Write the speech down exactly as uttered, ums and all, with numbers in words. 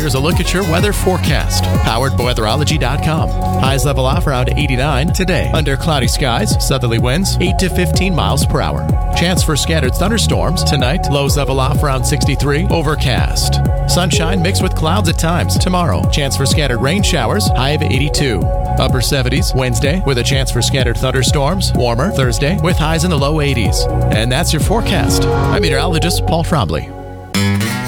here's a look at your weather forecast. Powered by weatherology dot com. Highs level off around eighty-nine today. Under cloudy skies, southerly winds eight to fifteen miles per hour. Chance for scattered thunderstorms tonight. Lows level off around sixty-three. Overcast. Sunshine mixed with clouds at times. Tomorrow, chance for scattered rain showers. High of eighty-two. Upper seventies Wednesday with a chance for scattered thunderstorms. Warmer Thursday with highs in the low eighties. And that's your forecast. I'm meteorologist Paul Trombley.